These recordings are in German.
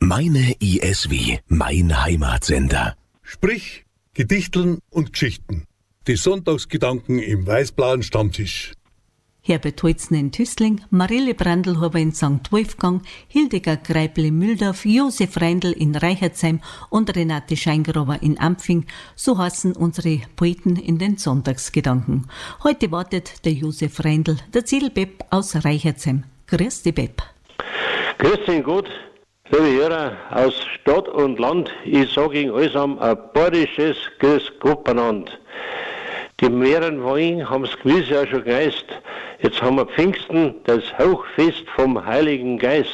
Meine ISW, mein Heimatsender. Sprich, Gedichteln und Geschichten. Die Sonntagsgedanken im weiß-blauen Stammtisch. Herbert Holzner in Tüßling, Marille Brandlhuber in St. Wolfgang, Hildegard Greipel in Mühldorf, Josef Reindl in Reichertsheim und Renate Scheingraber in Ampfing, so heißen unsere Poeten in den Sonntagsgedanken. Heute wartet der Josef Reindl, der Ziedelbepp aus Reichertsheim. Grüß dich, Bepp. Grüß dich gut, liebe Hörer aus Stadt und Land. Ich sage Ihnen allesamt ein bayerisches Grüß Gott benannt. Die mehreren Wochen haben es gewiss ja schon gereist. Jetzt haben wir Pfingsten, das Hochfest vom Heiligen Geist.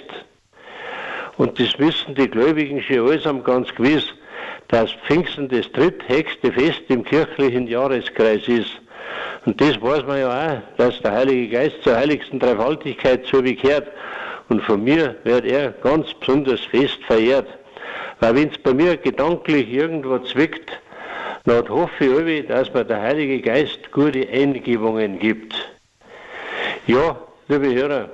Und das wissen die Gläubigen schon allesamt ganz gewiss, dass Pfingsten das dritthöchste Fest im kirchlichen Jahreskreis ist. Und das weiß man ja auch, dass der Heilige Geist zur heiligsten Dreifaltigkeit zugehört. Und von mir wird er ganz besonders fest verehrt. Weil wenn es bei mir gedanklich irgendwo zwickt, dann hoffe ich alle, dass mir der Heilige Geist gute Eingebungen gibt. Ja, liebe Hörer,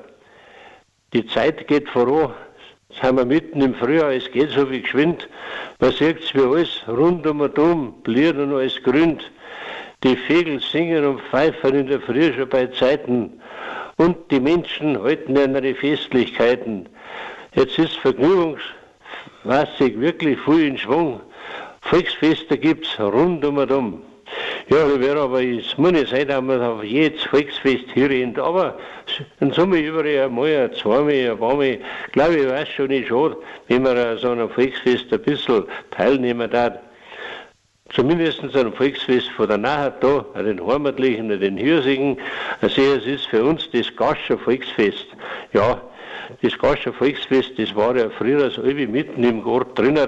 die Zeit geht voran. Jetzt sind wir mitten im Frühjahr, es geht so wie geschwind. Man sieht es wie alles rund um und um, blüht und alles grünt. Die Vögel singen und pfeifen in der Früh schon bei Zeiten. Und die Menschen halten an ihre Festlichkeiten. Jetzt ist vergnügungsmäßig wirklich viel in Schwung. Volksfeste gibt es rund um und um. Ja, aber es muss nicht sein, dass man auf jedes Volksfest hinrennt. Aber in Summe überall einmal, zweimal, ein paar Mal, glaube ich, weiß schon nicht schade, wenn man an so einem Volksfest ein bisschen teilnehmen darf. Zumindest an einem Volksfest von der Nahe da, an den Heimatlichen, an den Hirsigen. Also es ist für uns das Gascher Volksfest. Ja, das Gascher Volksfest, das war ja früher so wie mitten im Gort drinnen.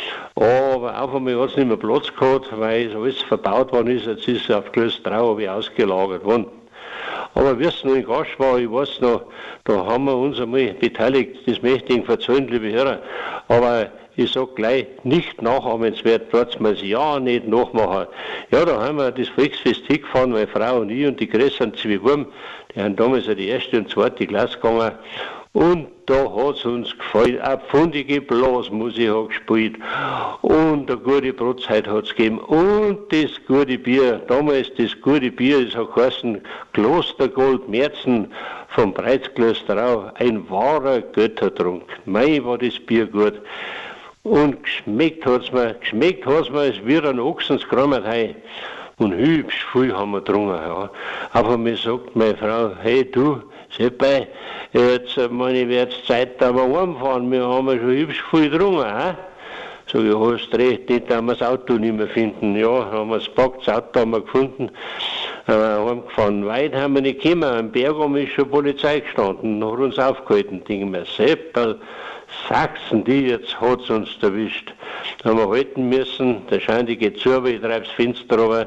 Aber auf einmal hat es nicht mehr Platz gehabt, weil es alles verbaut worden ist. Jetzt ist es auf Klösterau ausgelagert worden. Aber wie es noch in Gasch war, ich weiß noch, da haben wir uns einmal beteiligt. Das möchte ich Ihnen verzeihen, liebe Hörer. Aber ich sage gleich, nicht nachahmenswert, dort man es ja nicht nachmachen. Ja, da haben wir das Volksfest hingefahren, meine Frau und ich und die größeren zwei Buben, die haben damals ja die erste und zweite Klasse gegangen. Und da hat es uns gefallen. Eine pfundige Blasmusik hat gespielt. Und eine gute Brotzeit hat es gegeben. Und das gute Bier. Damals das gute Bier, das hat geheißen Klostergold Merzen vom Breizklösterau. Ein wahrer Göttertrunk. Mei, war das Bier gut. Und geschmeckt hat's mir als wie ein Ochsenskramertei. Und hübsch viel haben wir getrunken, ja. Aber mir sagt meine Frau, hey du, Seppei, jetzt meine wird's Zeit, dass wir heimfahren, wir haben ja schon hübsch viel getrunken, hä? Sag ich, hast recht, nicht, dass wir das Auto nicht mehr finden. Ja, haben wir es gepackt, das Auto haben wir gefunden, heimgefahren. Weit haben wir nicht gekommen, am Berg ist schon Polizei gestanden, hat uns aufgehalten, denken wir, Seppel, Sachsen, die jetzt hat's uns erwischt. Da haben wir halten müssen, der Schein, geht zu, aber ich treib's Fenster runter.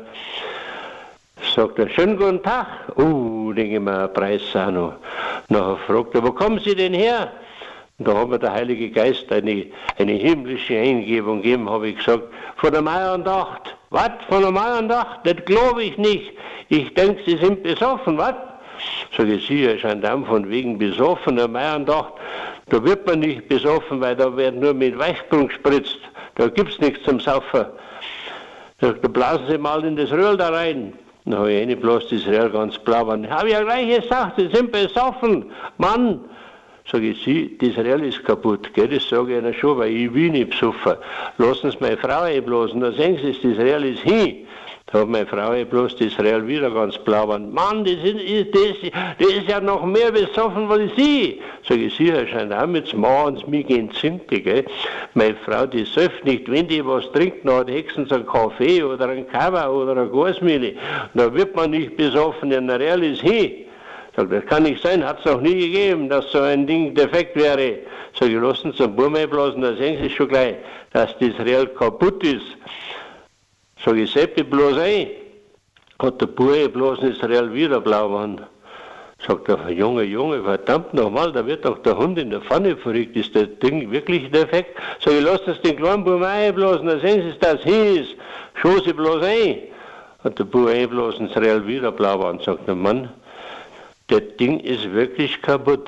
Sagt er, schönen guten Tag. Denke ich mir, ein Preis auch noch. Nachher fragt er, wo kommen Sie denn her? Und da hat mir der Heilige Geist eine himmlische Eingebung gegeben, habe ich gesagt, von der Maiandacht. Was, von der Maiandacht? Das glaube ich nicht. Ich denke, Sie sind besoffen, was? Sag ich, Sie, Herr Gendarm, von wegen besoffener Maiandacht. Da wird man nicht besoffen, weil da wird nur mit Weichgrund gespritzt. Da gibt's nichts zum Saufen. Da blasen Sie mal in das Röhrl da rein. Dann habe ich reingeblasen, das Röhrl ganz blau. Habe ich ja gleich gesagt, Sie sind besoffen. Mann! Sag ich, Sie, das Röhrl ist kaputt. Gell? Das sage ich Ihnen schon, weil ich will nicht besoffen. Lassen Sie meine Frau einblasen, dann sehen Sie, das Röhrl ist hin. Da hat meine Frau bloß das Röhrl wieder ganz blau geworden. Mann, das ist ja noch mehr besoffen als Sie. Sag ich, Sie, Herr Gendarm, jetzt machen Sie mich gehen Zinke, gell. Meine Frau, die säuft nicht, wenn die was trinkt, dann hat höchstens einen Kaffee oder einen Kava oder eine Gasmilch. Da wird man nicht besoffen, ein Röhrl ist hin. Sag, das kann nicht sein, hat es noch nie gegeben, dass so ein Ding defekt wäre. Sag ich, lassen Sie einen Burm einblasen, da sehen Sie schon gleich, dass das Röhrl kaputt ist. Sag ich, Seppi, bloß ein. Hat der Bub bloß das Röhrl wieder blau geworden. Sagt der Junge, verdammt nochmal, da wird doch der Hund in der Pfanne verrückt. Ist das Ding wirklich defekt? Sag ich, lass das den kleinen Bub einblasen, da sehen Sie, dass es ist. Schoß Sie bloß ein. Hat der Bub einblasen, das Röhrl wieder blau geworden. Sagt der Mann, das Ding ist wirklich kaputt.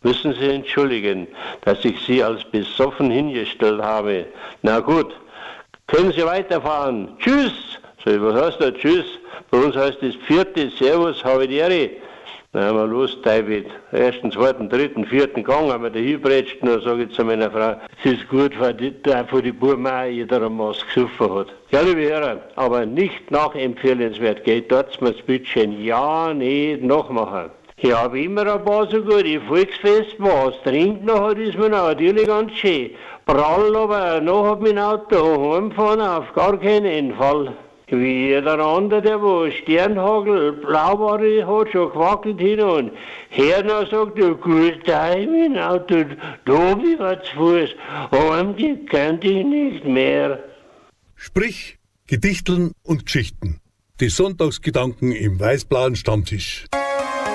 Müssen Sie entschuldigen, dass ich Sie als besoffen hingestellt habe. Na gut, können Sie weiterfahren. Tschüss. So, was heißt da Tschüss? Bei uns heißt das vierte Servus, habe die Ehre. Na, haben wir los, David. Ersten, zweiten, dritten, vierten Gang haben wir da hingebretscht. Und dann sage ich zu meiner Frau, es ist gut, weil die Buben auch jeder am Maß gesoffen hat. Ja, liebe Hörer, aber nicht nachempfehlenswert. Geht dort mal das Bütchen ja nicht nachmachen. Ich habe immer ein paar so gute Volksfestbars. Trinken nachher ist mir natürlich ganz schön. Prall aber nachher mit dem Auto heimfahren auf gar keinen Fall. Wie jeder andere, der wo Sternhagel, Blauware hat, schon gewackelt hin und her sagt, du gut, da im Auto, da bin ich zu Fuß, heimgehen kann ich nicht mehr. Sprich, Gedichteln und Geschichten. Die Sonntagsgedanken im Weißblauen Stammtisch.